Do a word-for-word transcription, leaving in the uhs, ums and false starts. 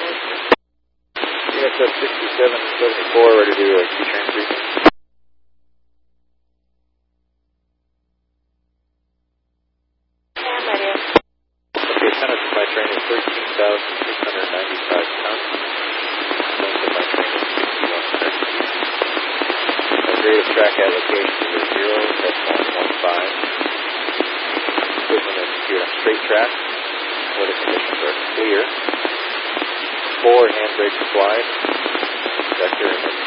Units up sixty-seven seventy-four, ready to do a Q-train briefing. I'm ready. Okay, tonnage of my train is thirteen thousand six hundred ninety-five tons. Length of my train is sixty-one hundred feet. My grade of track allocation is zero at point one five. Equipment is secured on straight track. Weather conditions are clear. Four handbrake applied. Vector and